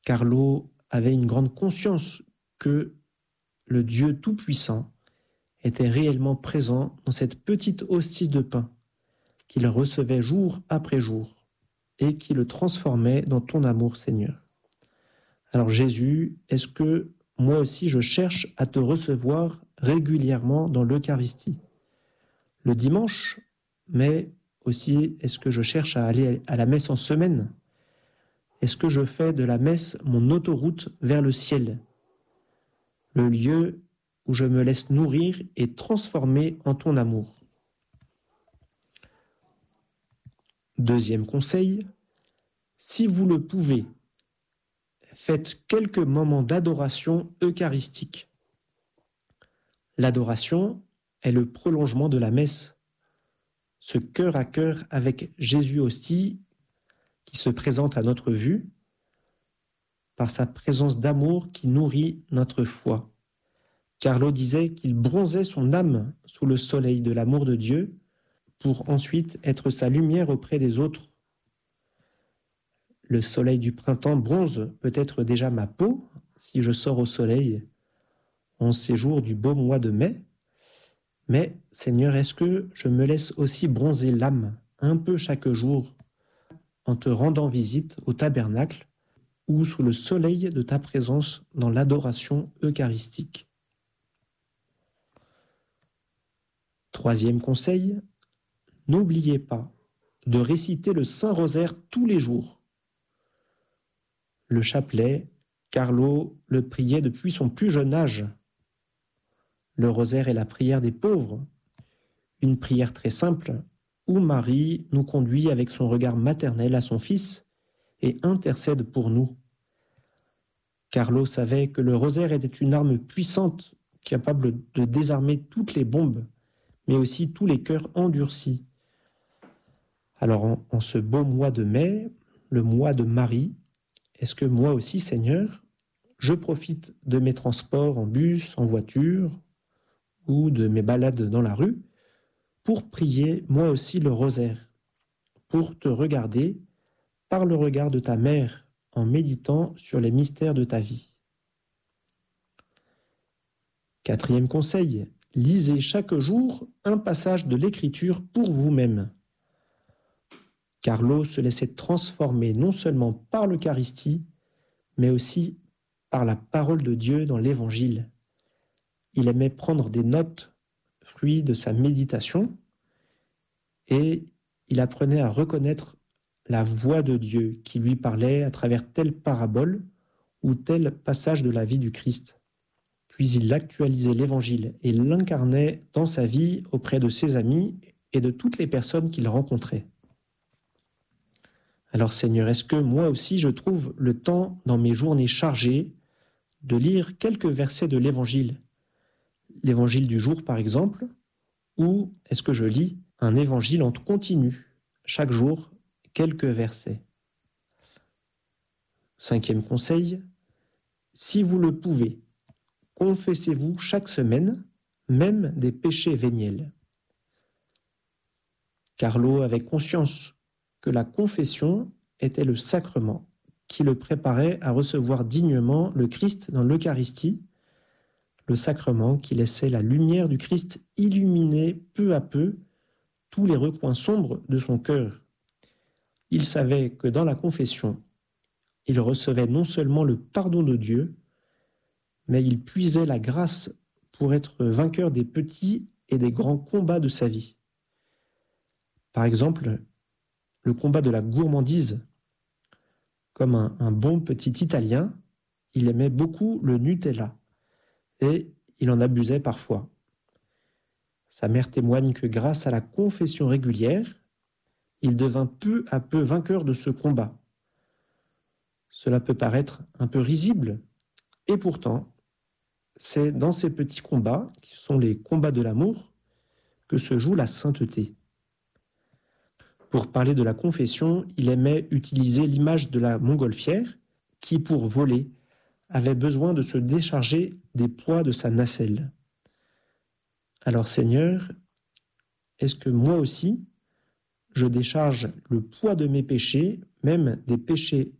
Carlo avait une grande conscience que le Dieu Tout-Puissant était réellement présent dans cette petite hostie de pain qu'il recevait jour après jour et qui le transformait dans ton amour, Seigneur. Alors Jésus, est-ce que moi aussi je cherche à te recevoir régulièrement dans l'Eucharistie? Le dimanche, mais aussi est-ce que je cherche à aller à la messe en semaine? Est-ce que je fais de la messe mon autoroute vers le ciel? Le lieu où je me laisse nourrir et transformer en ton amour. Deuxième conseil, si vous le pouvez, faites quelques moments d'adoration eucharistique. L'adoration est le prolongement de la messe, ce cœur à cœur avec Jésus hostie qui se présente à notre vue par sa présence d'amour qui nourrit notre foi. Carlo disait qu'il bronzait son âme sous le soleil de l'amour de Dieu pour ensuite être sa lumière auprès des autres. Le soleil du printemps bronze peut-être déjà ma peau si je sors au soleil en ces jours du beau mois de mai. Mais Seigneur, est-ce que je me laisse aussi bronzer l'âme un peu chaque jour en te rendant visite au tabernacle ou sous le soleil de ta présence dans l'adoration eucharistique? Troisième conseil, n'oubliez pas de réciter le Saint-Rosaire tous les jours. Le chapelet, Carlo le priait depuis son plus jeune âge. Le rosaire est la prière des pauvres, une prière très simple où Marie nous conduit avec son regard maternel à son Fils et intercède pour nous. Carlo savait que le rosaire était une arme puissante capable de désarmer toutes les bombes, mais aussi tous les cœurs endurcis. Alors en ce beau mois de mai, le mois de Marie, est-ce que moi aussi, Seigneur, je profite de mes transports en bus, en voiture ou de mes balades dans la rue pour prier moi aussi le rosaire, pour te regarder par le regard de ta mère en méditant sur les mystères de ta vie. Quatrième conseil, lisez chaque jour un passage de l'Écriture pour vous-même. Carlo se laissait transformer non seulement par l'Eucharistie, mais aussi par la parole de Dieu dans l'Évangile. Il aimait prendre des notes, fruits de sa méditation, et il apprenait à reconnaître la voix de Dieu qui lui parlait à travers telle parabole ou tel passage de la vie du Christ. Puis il actualisait l'Évangile et l'incarnait dans sa vie auprès de ses amis et de toutes les personnes qu'il rencontrait. Alors Seigneur, est-ce que moi aussi je trouve le temps dans mes journées chargées de lire quelques versets de l'Évangile, l'Évangile du jour par exemple, ou est-ce que je lis un Évangile en continu, chaque jour, quelques versets? Cinquième conseil, si vous le pouvez, confessez-vous chaque semaine, même des péchés véniels. Carlo avait conscience que la confession était le sacrement qui le préparait à recevoir dignement le Christ dans l'Eucharistie, le sacrement qui laissait la lumière du Christ illuminer peu à peu tous les recoins sombres de son cœur. Il savait que dans la confession, il recevait non seulement le pardon de Dieu, mais il puisait la grâce pour être vainqueur des petits et des grands combats de sa vie. Par exemple, le combat de la gourmandise. Comme un bon petit Italien, il aimait beaucoup le Nutella et il en abusait parfois. Sa mère témoigne que grâce à la confession régulière, il devint peu à peu vainqueur de ce combat. Cela peut paraître un peu risible, et pourtant, c'est dans ces petits combats, qui sont les combats de l'amour, que se joue la sainteté. Pour parler de la confession, il aimait utiliser l'image de la montgolfière qui, pour voler, avait besoin de se décharger des poids de sa nacelle. Alors Seigneur, est-ce que moi aussi, je décharge le poids de mes péchés, même des péchés